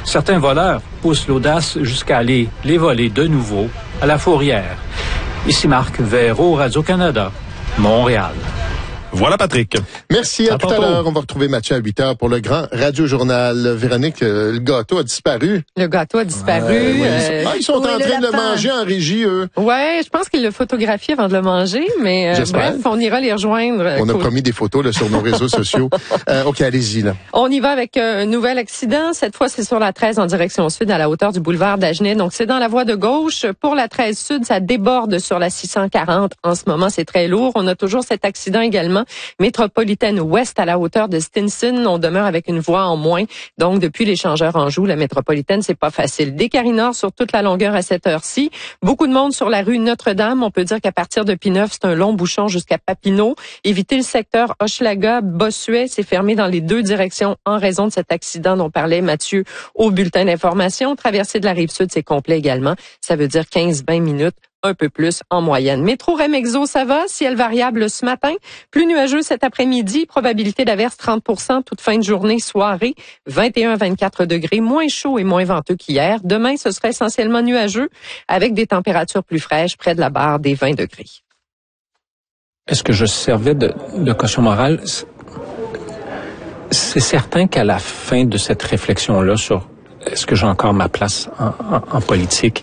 Certains voleurs poussent l'audace jusqu'à aller les voler de nouveau à la fourrière. Ici Marc Véro, Radio-Canada, Montréal. Voilà, Patrick. Merci, à tout à l'heure. On va retrouver Mathieu à 8h pour le grand Radio-Journal. Véronique, le gâteau a disparu. Le gâteau a disparu. Ils sont en train de le manger en régie, eux. Ouais, je pense qu'ils le photographient avant de le manger, mais bref, on ira les rejoindre. On a promis des photos là, sur nos réseaux sociaux. OK, allez-y. Là. On y va avec un nouvel accident. Cette fois, c'est sur la 13 en direction sud, à la hauteur du boulevard d'Agenais. Donc, c'est dans la voie de gauche. Pour la 13 sud, ça déborde sur la 640. En ce moment, c'est très lourd. On a toujours cet accident également. Métropolitaine ouest à la hauteur de Stinson, on demeure avec une voie en moins. Donc, depuis l'échangeur Anjou, la métropolitaine, c'est pas facile. Des Carry-Nord sur toute la longueur à cette heure-ci. Beaucoup de monde sur la rue Notre-Dame. On peut dire qu'à partir de Pinneuf, c'est un long bouchon jusqu'à Papineau. Évitez le secteur Hochelaga, Bossuet, c'est fermé dans les deux directions en raison de cet accident dont parlait Mathieu au bulletin d'information. Traversée de la Rive-Sud, c'est complet également. Ça veut dire 15-20 minutes. Un peu plus en moyenne. Métro Remexo, ça va. Ciel variable ce matin. Plus nuageux cet après-midi. Probabilité d'averse 30%. Toute fin de journée, soirée. 21 à 24 degrés. Moins chaud et moins venteux qu'hier. Demain, ce sera essentiellement nuageux avec des températures plus fraîches près de la barre des 20 degrés. Est-ce que je servais de caution morale? C'est certain qu'à la fin de cette réflexion-là sur est-ce que j'ai encore ma place en politique,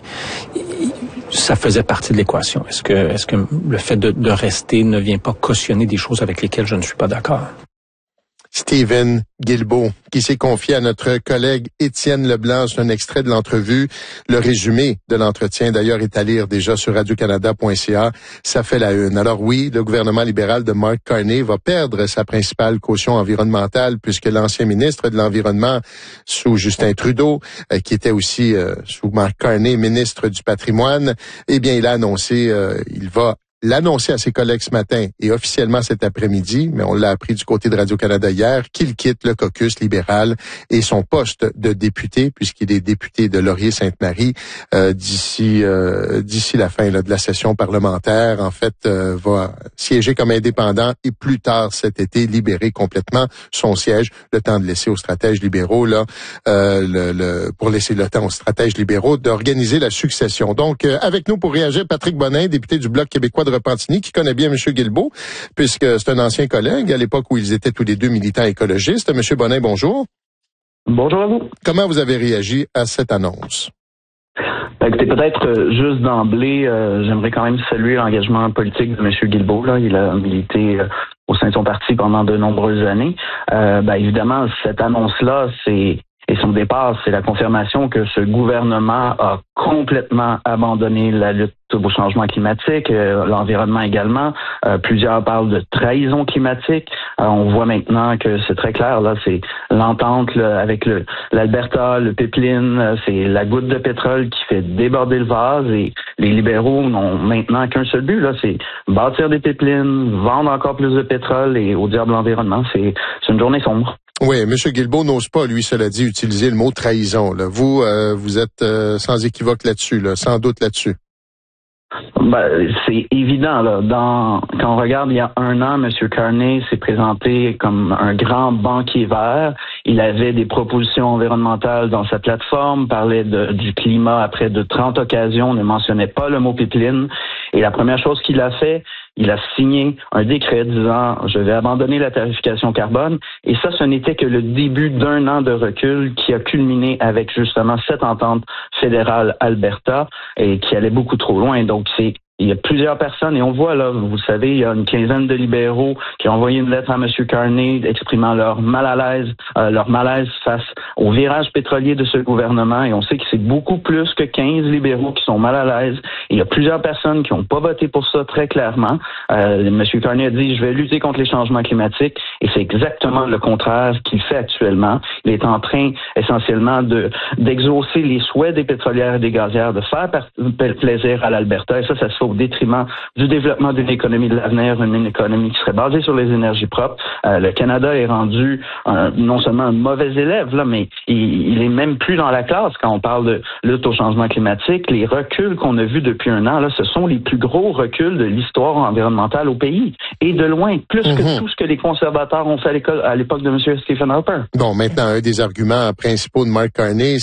ça faisait partie de l'équation. Est-ce que le fait de rester ne vient pas cautionner des choses avec lesquelles je ne suis pas d'accord? Stephen Guilbeault, qui s'est confié à notre collègue Étienne Leblanc. C'est un extrait de l'entrevue. Le résumé de l'entretien, d'ailleurs, est à lire déjà sur radiocanada.ca. Ça fait la une. Alors oui, le gouvernement libéral de Mark Carney va perdre sa principale caution environnementale puisque l'ancien ministre de l'Environnement sous Justin Trudeau, qui était aussi sous Mark Carney, ministre du patrimoine, eh bien, il a annoncé, il va l'annoncer à ses collègues ce matin et officiellement cet après-midi, mais on l'a appris du côté de Radio-Canada hier, qu'il quitte le caucus libéral et son poste de député, puisqu'il est député de Laurier-Sainte-Marie, d'ici la fin là, de la session parlementaire. En fait, va siéger comme indépendant et plus tard cet été libérer complètement son siège, le temps de laisser aux stratèges libéraux là, pour laisser le temps aux stratèges libéraux d'organiser la succession. Donc, avec nous pour réagir, Patrick Bonin, député du Bloc québécois de Repentigny, qui connaît bien M. Guilbeault, puisque c'est un ancien collègue à l'époque où ils étaient tous les deux militants écologistes. M. Bonin, bonjour. Bonjour à vous. Comment vous avez réagi à cette annonce? Écoutez, peut-être juste d'emblée, j'aimerais quand même saluer l'engagement politique de M. Guilbeault. Là. Il a milité au sein de son parti pendant de nombreuses années. Évidemment, cette annonce-là, et son départ, c'est la confirmation que ce gouvernement a complètement abandonné la lutte au changement climatique, l'environnement également. Plusieurs parlent de trahison climatique. On voit maintenant que c'est très clair, là, c'est l'entente là, avec l'Alberta, le pipeline, c'est la goutte de pétrole qui fait déborder le vase et les libéraux n'ont maintenant qu'un seul but, là, c'est bâtir des pipelines, vendre encore plus de pétrole et au diable l'environnement. C'est une journée sombre. Oui, M. Guilbeault n'ose pas, lui, cela dit, utiliser le mot trahison. Là. Vous êtes sans équivoque là-dessus, là, sans doute là-dessus. C'est évident, là. Quand on regarde il y a un an, M. Carney s'est présenté comme un grand banquier vert. Il avait des propositions environnementales dans sa plateforme, parlait du climat à près de 30 occasions, ne mentionnait pas le mot pipeline. Et la première chose qu'il a fait, il a signé un décret disant « Je vais abandonner la tarification carbone ». Et ça, ce n'était que le début d'un an de recul qui a culminé avec justement cette entente fédérale Alberta et qui allait beaucoup trop loin. Donc, il y a plusieurs personnes, et on voit là, vous savez, il y a une quinzaine de libéraux qui ont envoyé une lettre à M. Carney exprimant leur malaise face au virage pétrolier de ce gouvernement, et on sait que c'est beaucoup plus que 15 libéraux qui sont mal à l'aise. Et il y a plusieurs personnes qui n'ont pas voté pour ça très clairement. M. Carney a dit « Je vais lutter contre les changements climatiques », et c'est exactement le contraire qu'il fait actuellement. Il est en train essentiellement d'exaucer les souhaits des pétrolières et des gazières, de faire plaisir à l'Alberta, et ça se fait au détriment du développement d'une économie de l'avenir, une économie qui serait basée sur les énergies propres. Le Canada est rendu non seulement un mauvais élève, là, mais il est même plus dans la classe quand on parle de lutte au changement climatique. Les reculs qu'on a vus depuis un an, là, ce sont les plus gros reculs de l'histoire environnementale au pays. Et de loin, plus que tout ce que les conservateurs ont fait à l'époque de M. Stephen Harper. Bon, maintenant, un des arguments principaux de Mark Carney,